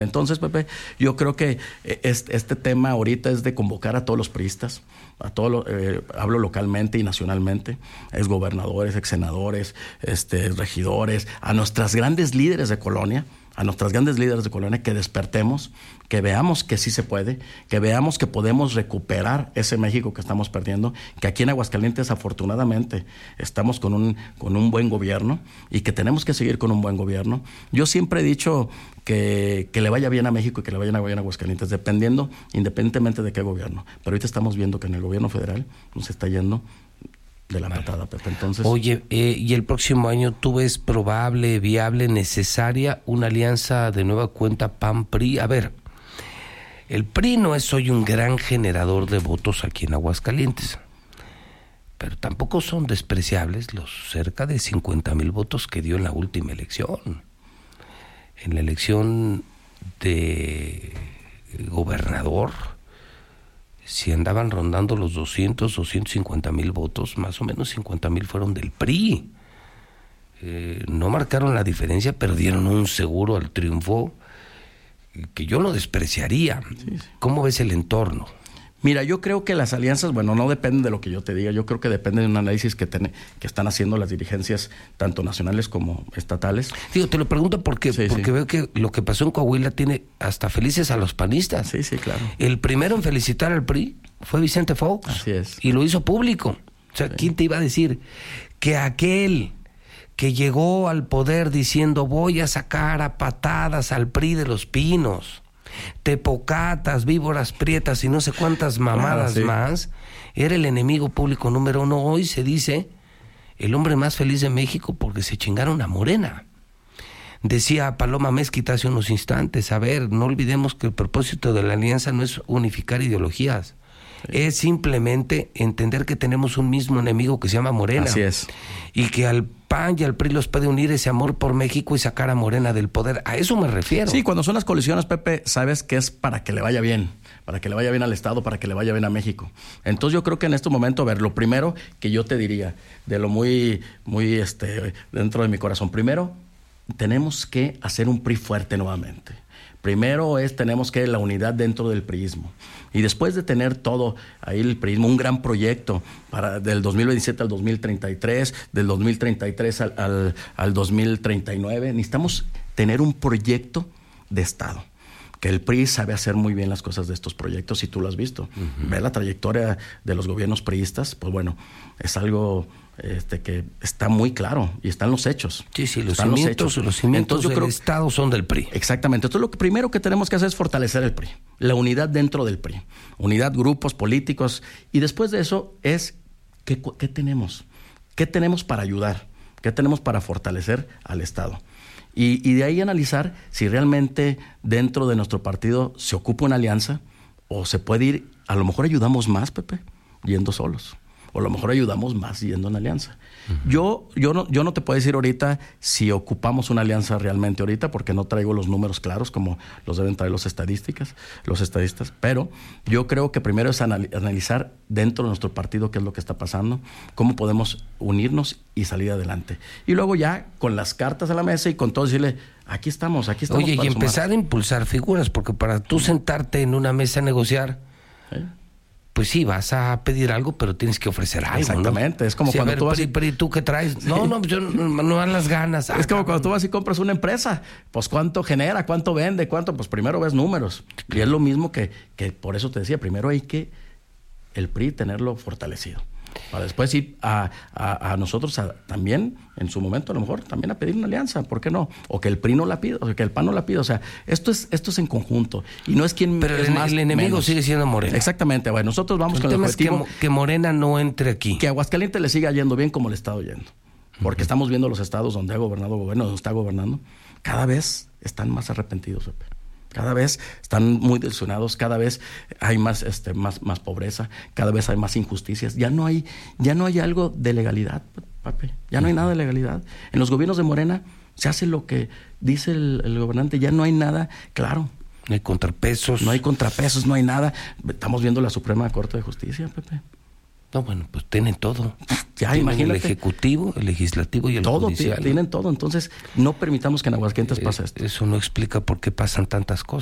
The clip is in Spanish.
Entonces, Pepe, yo creo que este tema ahorita es de convocar a todos los priistas, a todos hablo localmente y nacionalmente, exgobernadores, exsenadores, regidores, a nuestras grandes líderes de colonia, que despertemos, que veamos que sí se puede, que veamos que podemos recuperar ese México que estamos perdiendo, que aquí en Aguascalientes afortunadamente estamos con un buen gobierno y que tenemos que seguir con un buen gobierno. Yo siempre he dicho que le vaya bien a México y que le vaya bien a Aguascalientes, independientemente de qué gobierno. Pero ahorita estamos viendo que en el gobierno federal nos está yendo de la patada, Pepe. Entonces, oye, ¿y el próximo año tú ves probable, viable, necesaria una alianza de nueva cuenta PAN-PRI? A ver, el PRI no es hoy un gran generador de votos aquí en Aguascalientes, pero tampoco son despreciables los cerca de 50,000 votos que dio en la última elección. En la elección de gobernador, si andaban rondando los 250,000 votos, más o menos 50,000 fueron del PRI. No marcaron la diferencia, pero dieron un seguro al triunfo que yo no despreciaría. Sí. ¿Cómo ves el entorno? Mira, yo creo que las alianzas, no dependen de lo que yo te diga. Yo creo que depende de un análisis que están haciendo las dirigencias, tanto nacionales como estatales. Digo, te lo pregunto porque veo que lo que pasó en Coahuila tiene hasta felices a los panistas. Sí, claro. El primero en felicitar al PRI fue Vicente Fox. Así es. Y lo hizo público. O sea, ¿quién te iba a decir que aquel que llegó al poder diciendo voy a sacar a patadas al PRI de Los Pinos, tepocatas, víboras prietas y no sé cuántas mamadas más, era el enemigo público número 1? Hoy se dice el hombre más feliz de México porque se chingaron a Morena. Decía Paloma Mezquita hace unos instantes, a ver, no olvidemos que el propósito de la alianza no es unificar ideologías, es simplemente entender que tenemos un mismo enemigo que se llama Morena. Así es. Y que al PAN y al PRI los puede unir ese amor por México y sacar a Morena del poder. A eso me refiero. Sí, cuando son las colisiones, Pepe, sabes que es para que le vaya bien al Estado, para que le vaya bien a México. Entonces yo creo que en este momento, a ver, lo primero que yo te diría, de lo muy dentro de mi corazón, primero, tenemos que hacer un PRI fuerte nuevamente. Primero tenemos que la unidad dentro del priismo. Y después de tener todo ahí el priismo, un gran proyecto del 2027 al 2033, del 2033 al 2039, necesitamos tener un proyecto de Estado. Que el PRI sabe hacer muy bien las cosas de estos proyectos y tú lo has visto. Uh-huh. Ve la trayectoria de los gobiernos priistas, pues bueno, es algo que está muy claro y están los hechos. Sí, los cimientos del Estado son del PRI. Exactamente. Entonces lo primero que tenemos que hacer es fortalecer el PRI, la unidad dentro del PRI, unidad, grupos políticos, y después de eso es ¿qué tenemos? ¿Qué tenemos para ayudar? ¿Qué tenemos para fortalecer al Estado? Y de ahí analizar si realmente dentro de nuestro partido se ocupa una alianza o se puede ir, a lo mejor ayudamos más, Pepe, yendo solos. O a lo mejor ayudamos más yendo en alianza. Uh-huh. Yo no te puedo decir ahorita si ocupamos una alianza realmente ahorita, porque no traigo los números claros como los deben traer los estadistas, pero yo creo que primero es analizar dentro de nuestro partido qué es lo que está pasando, cómo podemos unirnos y salir adelante. Y luego ya con las cartas a la mesa y con todo decirle, aquí estamos. Oye, y empezar a impulsar figuras, porque para tú sentarte en una mesa a negociar... Pues sí, vas a pedir algo, pero tienes que ofrecer algo. Exactamente, ¿no? Es como cuando tú vas... ¿Y tú qué traes? Sí. No, yo no dan las ganas. Es como cuando tú vas y compras una empresa. Pues ¿cuánto genera? ¿Cuánto vende? ¿Cuánto? Pues primero ves números. Y es lo mismo que por eso te decía, primero hay que el PRI tenerlo fortalecido. Para después ir a nosotros también, en su momento, a lo mejor, también a pedir una alianza, ¿por qué no? O que el PRI no la pida, o que el PAN no la pida. O sea, esto es en conjunto. Y no es quien pero es más. El enemigo menos. Sigue siendo Morena. Exactamente. Bueno, nosotros vamos con el objetivo. Es que Morena no entre aquí. Que Aguascalientes le siga yendo bien como le está yendo. Porque estamos viendo los estados donde ha gobernado el gobierno, donde está gobernando, cada vez están más arrepentidos, Pepe. Cada vez están muy desilusionados, cada vez hay más pobreza, cada vez hay más injusticias. Ya no hay algo de legalidad, papi. Ya no hay nada de legalidad. En los gobiernos de Morena se hace lo que dice el gobernante, ya no hay nada claro. No hay contrapesos. No hay contrapesos, no hay nada. Estamos viendo la Suprema Corte de Justicia, Pepe. No, bueno, pues tienen todo. Ya, tienen imagínate. el ejecutivo, el legislativo y el Todo, judicial. tienen todo. Entonces, no permitamos que en Aguascalientes pase esto. Eso no explica por qué pasan tantas cosas.